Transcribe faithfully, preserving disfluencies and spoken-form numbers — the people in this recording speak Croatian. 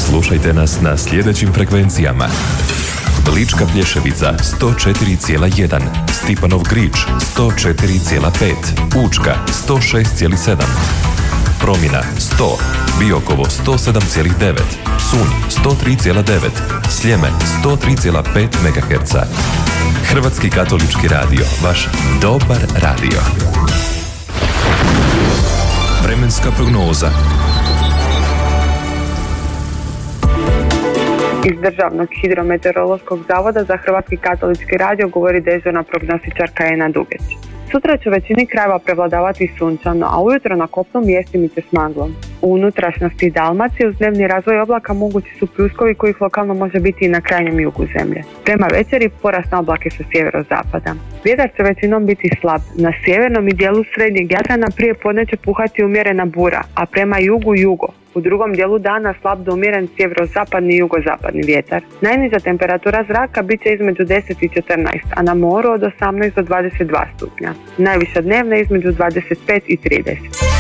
Slušajte nas na sljedećim frekvencijama: Lička Plješevica sto četiri zarez jedan, Stipanov Grič sto četiri zarez pet, Učka sto šest zarez sedam, Promina sto, Biokovo sto sedam zarez devet, Psunj sto tri zarez devet, Sljeme sto tri zarez pet megaherca. Hrvatski katolički radio, vaš dobar radio. Vremenska prognoza. Iz Državnog hidrometeorološkog zavoda za Hrvatski katolički radio govori dežurna prognostičarka Ena Dugeć. Sutra će u većini krajeva prevladavati sunčano, a ujutro na kopnu mjestimice s maglom. U unutrašnjosti Dalmacije uz dnevni razvoj oblaka mogući su pljuskovi kojih lokalno može biti i na krajnjem jugu zemlje. Prema večeri porast na oblake sa sjeverozapada. Vjetar će većinom biti slab. Na sjevernom i dijelu srednjeg Jadrana prije podne će puhati umjerena bura, a prema jugu jugo. U drugom dijelu dana slab do umjeren sjeverozapadni i jugozapadni vjetar. Najniža temperatura zraka bit će između deset i četrnaest, a na moru od osamnaest do dvadeset dva stupnja. Najviša dnevna između dvadeset pet i trideset.